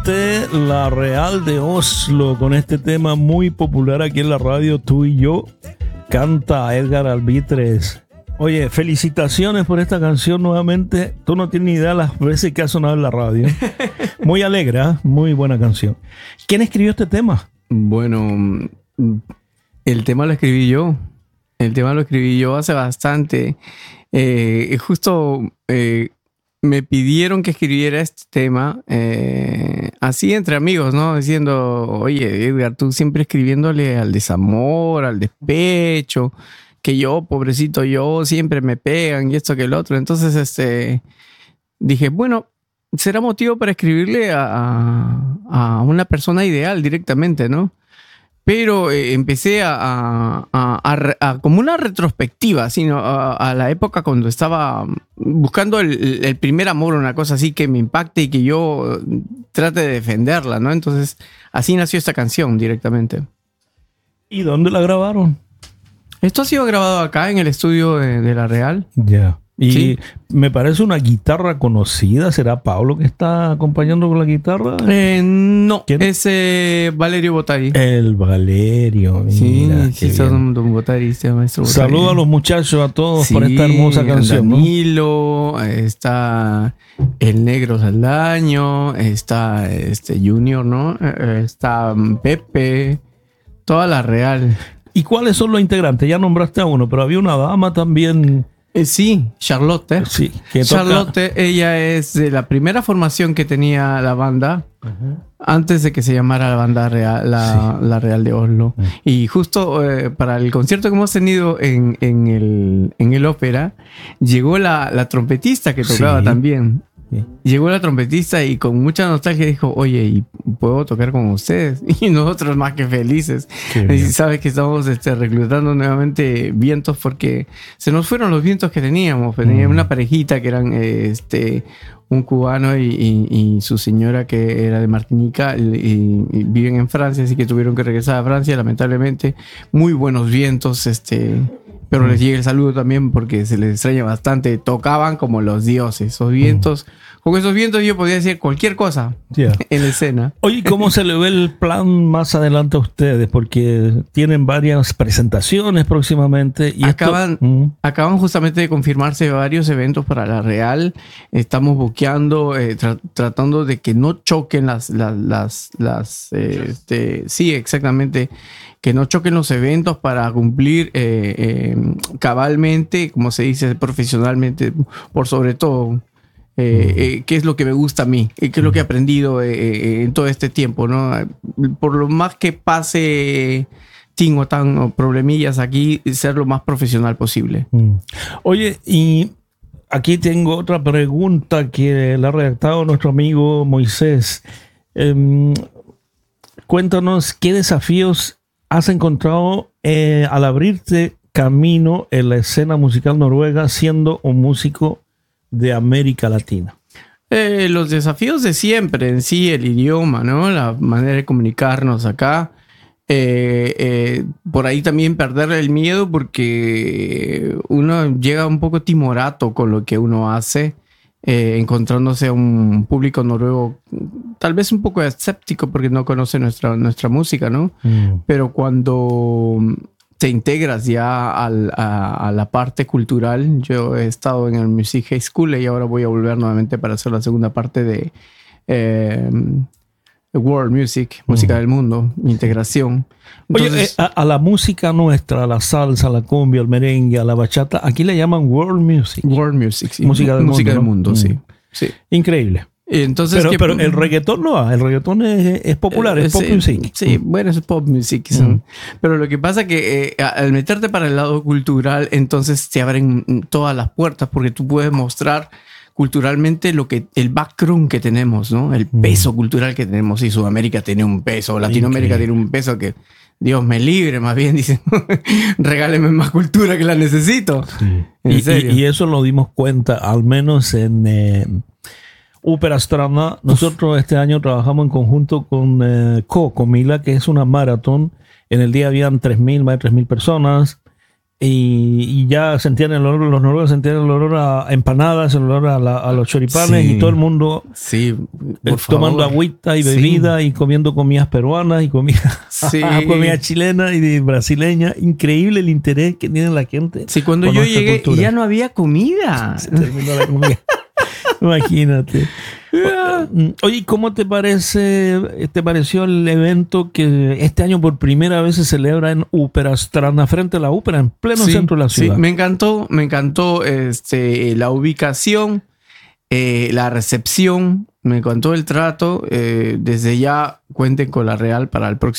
Nuevamente La Real de Oslo con este tema muy popular aquí en la radio, Tú y Yo. Canta Edgar Albitres. Oye, felicitaciones por esta canción nuevamente. Tú no tienes ni idea las veces que ha sonado en la radio. Muy alegre, ¿eh? Muy buena canción. ¿Quién escribió este tema? Bueno, el tema lo escribí yo. El tema lo escribí yo hace bastante. Me pidieron que escribiera este tema así entre amigos, ¿no? Diciendo, oye, Edgar, tú siempre escribiéndole al desamor, al despecho, que yo, pobrecito yo, siempre me pegan y esto que el otro. Entonces, dije, bueno, será motivo para escribirle a una persona ideal directamente, ¿no? Pero empecé como una retrospectiva, sino a la época cuando estaba buscando el primer amor, una cosa así que me impacte y que yo trate de defenderla, ¿no? Entonces, así nació esta canción directamente. ¿Y dónde la grabaron? Esto ha sido grabado acá en el estudio de La Real. Ya. Y sí, me parece una guitarra conocida. ¿Será Pablo que está acompañando con la guitarra? No, ¿Quién? es Valerio Bottari. El Valerio. Mira, Sí, son Don Bottari, maestro Bottari. Saludos a los muchachos, a todos, por esta hermosa canción. Danilo, ¿no? Está el Negro Saldaño, está Junior, ¿no? Está Pepe, toda La Real. ¿Y cuáles son los integrantes? Ya nombraste a uno, pero había una dama también. Sí, Charlotte. Sí, Charlotte, ella es de la primera formación que tenía la banda, antes de que se llamara la banda real, la Real de Oslo. Y justo para el concierto que hemos tenido en el ópera, llegó la trompetista que tocaba también. Sí. Llegó la trompetista y con mucha nostalgia dijo, oye, ¿y puedo tocar con ustedes? Y nosotros más que felices. Y sabes que estamos reclutando nuevamente vientos porque se nos fueron los vientos que teníamos. Teníamos una parejita que eran un cubano y su señora que era de Martinica y viven en Francia, así que tuvieron que regresar a Francia, lamentablemente. Muy buenos vientos, pero les llega el saludo también porque se les extraña bastante. Tocaban como los dioses. Esos vientos, con esos vientos yo podía decir cualquier cosa en la escena. Oye, ¿cómo se le ve el plan más adelante a ustedes? Porque tienen varias presentaciones próximamente. Y acaban justamente de confirmarse varios eventos para La Real. Estamos buqueando, tratando de que no choquen sí, exactamente, que no choquen los eventos para cumplir cabalmente, como se dice, profesionalmente, por sobre todo, qué es lo que me gusta a mí, qué es lo que he aprendido en todo este tiempo, ¿no? Por lo más que pase o problemillas aquí, ser lo más profesional posible. Oye, y aquí tengo otra pregunta que la ha redactado nuestro amigo Moisés. Cuéntanos qué desafíos has encontrado al abrirte camino en la escena musical noruega siendo un músico de América Latina. Los desafíos de siempre en sí, el idioma, ¿no? La manera de comunicarnos acá. Por ahí también perder el miedo porque uno llega un poco timorato con lo que uno hace, encontrándose a un público noruego tal vez un poco escéptico porque no conoce nuestra música, ¿no? Pero cuando te integras ya a la parte cultural, yo he estado en el Music High School y ahora voy a volver nuevamente para hacer la segunda parte de World Music, música del mundo, integración. Entonces, oye, a la música nuestra, a la salsa, a la cumbia, al merengue, a la bachata, aquí le llaman World Music. World Music, sí. Música del mundo, sí. Increíble. Entonces, pero el reggaetón no, el reggaetón es popular, es pop music. Sí, bueno, es pop music. Pero lo que pasa es que al meterte para el lado cultural, entonces te abren todas las puertas porque tú puedes mostrar culturalmente el background que tenemos, ¿no? El peso cultural que tenemos. Y Sudamérica tiene un peso, Latinoamérica tiene un peso que Dios me libre, más bien dicen, regáleme más cultura que la necesito. Sí. Y eso lo dimos cuenta, al menos en Ópera Strana. Nosotros este año trabajamos en conjunto con Comila, que es una maratón. En el día habían 3.000, más de 3.000 personas. y ya sentían el olor, los noruegos sentían el olor a empanadas, el olor a los choripanes, y todo el mundo tomando agüita y bebida y comiendo comidas peruanas y comida chilena y brasileña. Increíble el interés que tiene la gente. Sí, cuando yo llegué ya no había comida. Se terminó la comida. Imagínate. Oye, ¿cómo te pareció el evento que este año por primera vez se celebra en Uperastrana, frente a la ópera, en pleno centro de la ciudad? Sí, me encantó la ubicación, la recepción, me encantó el trato. Desde ya cuenten con La Real para el próximo